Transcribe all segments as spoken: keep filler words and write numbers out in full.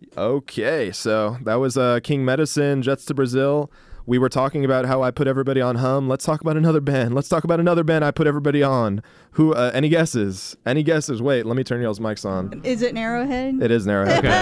Okay, so that was uh, King Medicine, Jets to Brazil. We were talking about how I put everybody on Hum. Let's talk about another band. Let's talk about another band I put everybody on. Who? Uh, any guesses? Any guesses? Wait, let me turn y'all's mics on. Is it Narrowhead? It is Narrowhead. Okay.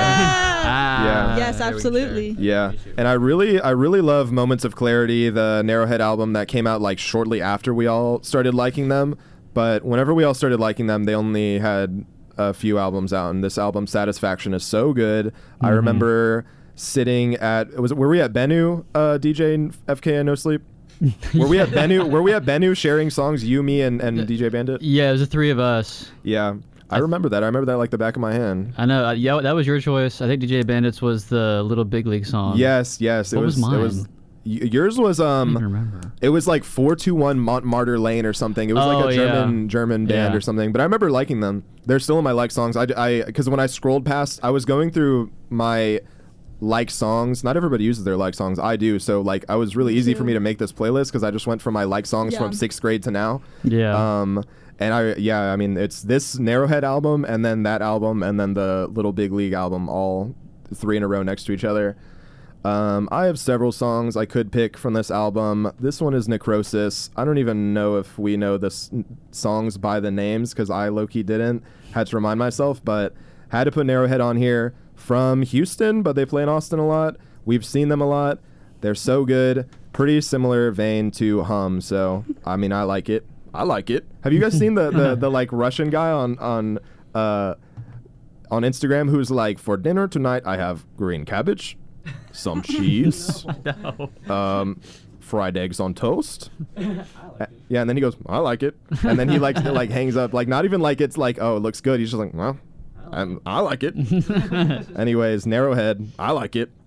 ah, Yeah. Yes, absolutely. Yeah, and I really, I really love Moments of Clarity, the Narrowhead album that came out like shortly after we all started liking them. But whenever we all started liking them, they only had a few albums out, and this album, Satisfaction, is so good. Mm-hmm. I remember sitting at was it, were we at Bennu uh, DJing F K and No Sleep? Were we at Bennu? Were we at Bennu sharing songs? You, me, and, and D J Bandit. Yeah, it was the three of us. Yeah, I remember that. I remember that like the back of my hand. I know. Uh, yeah, that was your choice. I think D J Bandits was the Little Big League song. Yes, yes. It what was, was mine? It was. Yours was um. I don't even remember. It was like four two one Montmartre Lane or something. It was oh, like a German yeah. German band yeah. or something. But I remember liking them. They're still in my like songs. I I because when I scrolled past, I was going through my like songs. Not everybody uses their like songs. I do. So like, I was really easy for me to make this playlist because I just went from my like songs Yeah. from sixth grade to now. Yeah. Um. And I yeah. I mean, it's this Narrowhead album and then that album and then the Little Big League album, all three in a row next to each other. Um, I have several songs I could pick from this album. This one is Necrosis. I don't even know if we know the s- songs by the names because I low-key didn't. Had to remind myself, but had to put Narrowhead on here. From Houston, but they play in Austin a lot. We've seen them a lot. They're so good. Pretty similar vein to Hum, so I mean, I like it. I like it. Have you guys seen the, the, the like Russian guy on on uh, on Instagram who's like, for dinner tonight I have green cabbage, some cheese, no. um, fried eggs on toast. Uh, yeah, and then he goes, I like it. And then he like like hangs up, like not even like it's like, oh, it looks good. He's just like, well, I'm, I like it. Anyways, Narrowhead, I like it.